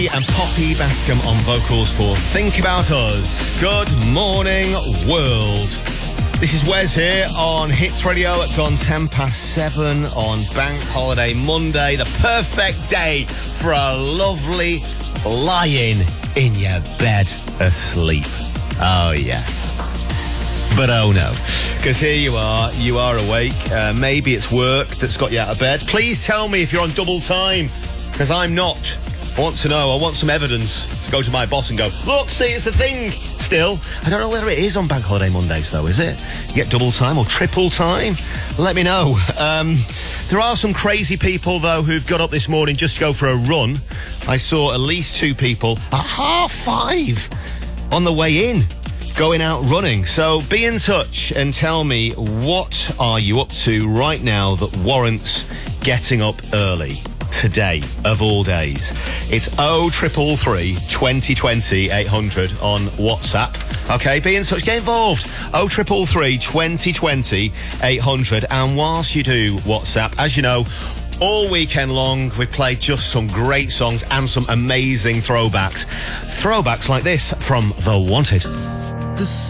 And Poppy Bascom on vocals for Think About Us. Good morning, world. This is Wes here on Hits Radio at gone 7:10 on Bank Holiday Monday. The perfect day for a lovely lying in your bed asleep. Oh, yes. But oh no, because here you are awake. Maybe it's work that's got you out of bed. Please tell me if you're on double time, because I'm not. I want to know. I want some evidence to go to my boss and go, look, see, it's a thing still. I don't know whether it is on Bank Holiday Mondays, though, is it? You get double time or triple time? Let me know. There are some crazy people, though, who've got up this morning just to go for a run. I saw at least 2 people at 5:30 on the way in, going out running. So be in touch and tell me, what are you up to right now that warrants getting up early? Today, of all days. It's 0333 2020 800 on WhatsApp. Okay, be in touch, get involved. 0333 2020 800. And whilst you do WhatsApp, as you know, all weekend long, we've played just some great songs and some amazing throwbacks. Throwbacks like this from The Wanted.